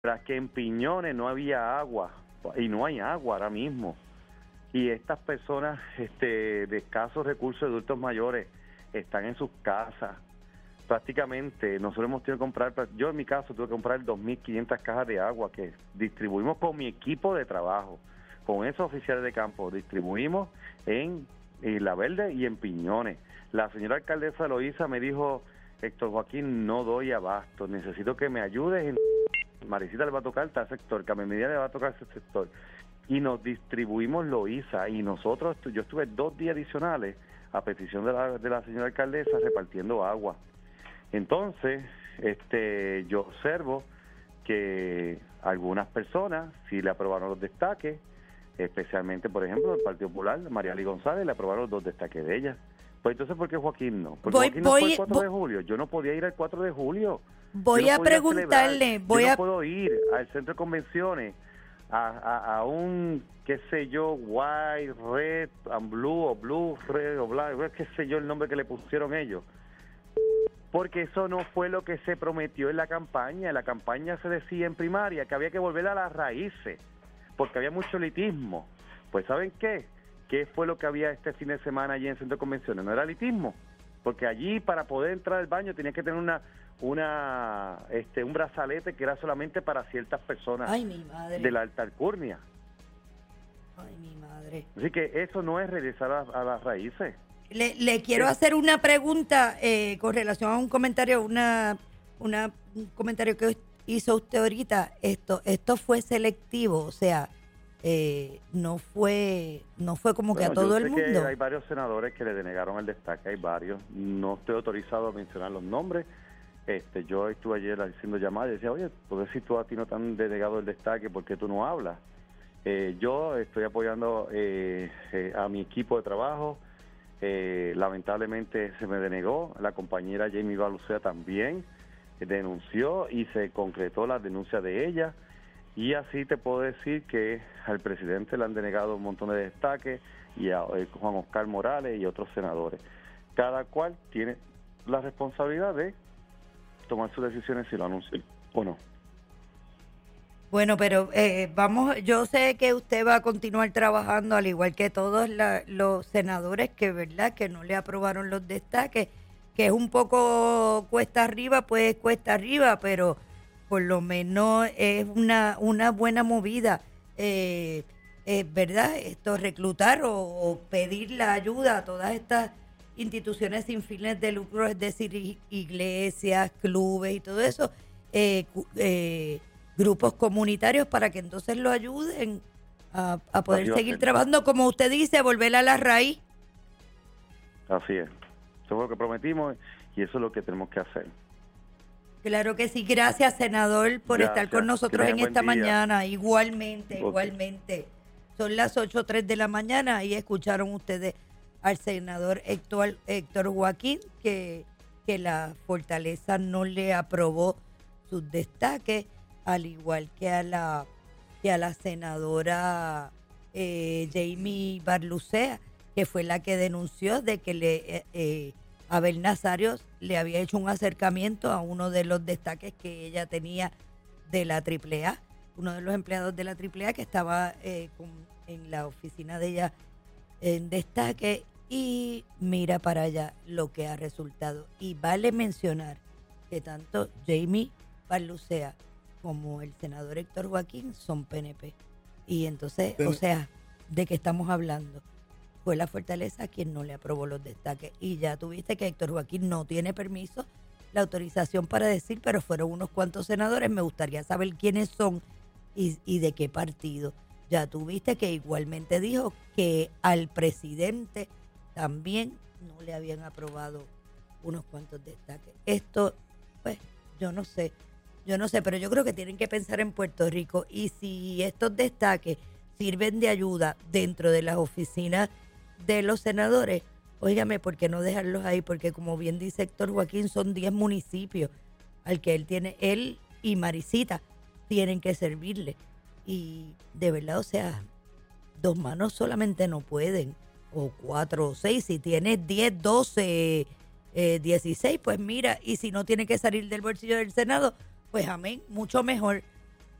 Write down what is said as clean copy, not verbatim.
Tras que en Piñones no había agua, y no hay agua ahora mismo. Y estas personas de escasos recursos, adultos mayores, están en sus casas. Prácticamente nosotros hemos tenido que comprar, yo en mi caso tuve que comprar 2.500 cajas de agua que distribuimos con mi equipo de trabajo, con esos oficiales de campo, distribuimos en Isla Verde y en Piñones. La señora alcaldesa Loíza me dijo, Héctor Joaquín, no doy abasto, necesito que me ayudes. Marisita le va a tocar tal sector, Carmen Medina le va a tocar ese sector. Y nos distribuimos Loíza, y nosotros, yo estuve 2 días adicionales a petición de la señora alcaldesa repartiendo agua. Entonces, yo observo que algunas personas sí le aprobaron los destaques, especialmente, por ejemplo, el Partido Popular, María Lee González, le aprobaron los 2 destaques de ella. Pues entonces, ¿por qué Joaquín no? Porque Joaquín no fue el 4 de julio. Yo no podía ir al 4 de julio. Voy no a preguntarle, yo no puedo ir al centro de convenciones a un, qué sé yo, white, red, and blue, o blue, red, o black, qué sé yo el nombre que le pusieron ellos. Porque eso no fue lo que se prometió en la campaña. En la campaña se decía en primaria que había que volver a las raíces, porque había mucho elitismo. Pues ¿saben qué? ¿Qué fue lo que había este fin de semana allí en el centro de convenciones? No era elitismo, porque allí para poder entrar al baño tenías que tener un brazalete que era solamente para ciertas personas. Ay, mi madre. De la alta alcurnia. Ay, mi madre. Así que eso no es regresar a las raíces. Le quiero hacer una pregunta con relación a un comentario, un comentario que hizo usted ahorita. Esto fue selectivo, o sea, no fue como que a todo el mundo. Que hay varios senadores que le denegaron el destaque, hay varios. No estoy autorizado a mencionar los nombres. Yo estuve ayer haciendo llamadas y decía, oye, pues si tú a ti no te han denegado el destaque, ¿por qué tú no hablas? Yo estoy apoyando a mi equipo de trabajo. Lamentablemente se me denegó. La compañera Jamie Balucea también denunció y se concretó la denuncia de ella. Y así te puedo decir que al presidente le han denegado un montón de destaques, y a Juan Oscar Morales y otros senadores. Cada cual tiene la responsabilidad de tomar sus decisiones si lo anuncian o no. Bueno, pero yo sé que usted va a continuar trabajando al igual que todos los senadores que no le aprobaron los destaques, que es un poco cuesta arriba, pues cuesta arriba, pero por lo menos es una buena movida, ¿verdad? Reclutar o pedir la ayuda a todas estas instituciones sin fines de lucro, es decir, iglesias, clubes y todo eso, grupos comunitarios, para que entonces lo ayuden a poder seguir trabajando, como usted dice, volver a la raíz. Así es. Eso fue lo que prometimos y eso es lo que tenemos que hacer. Claro que sí. Gracias, senador, por estar con nosotros en esta mañana. Igualmente. Son las 8:03 de la mañana y escucharon ustedes al senador Héctor Joaquín que la Fortaleza no le aprobó sus destaques, al igual que a la senadora Jamie Balucea, que fue la que denunció de que Abel Nazario le había hecho un acercamiento a uno de los destaques que ella tenía de la AAA, uno de los empleados de la AAA que estaba en la oficina de ella en destaque, y mira para allá lo que ha resultado. Y vale mencionar que tanto Jamie Balucea como el senador Héctor Joaquín son PNP. Y entonces, o sea, ¿de qué estamos hablando? Fue la Fortaleza quien no le aprobó los destaques. Y ya tuviste que Héctor Joaquín no tiene permiso, la autorización para decir, pero fueron unos cuantos senadores. Me gustaría saber quiénes son y de qué partido. Ya tuviste que igualmente dijo que al presidente también no le habían aprobado unos cuantos destaques. Esto, pues, yo no sé, pero yo creo que tienen que pensar en Puerto Rico, y si estos destaques sirven de ayuda dentro de las oficinas de los senadores, óigame, ¿por qué no dejarlos ahí? Porque como bien dice Héctor Joaquín, son 10 municipios al que él y Marisita tienen que servirle. Y de verdad, o sea, 2 manos solamente no pueden, o 4 o 6, si tienes 10, 12, 16, pues mira, y si no tiene que salir del bolsillo del Senado, pues amén, mucho mejor.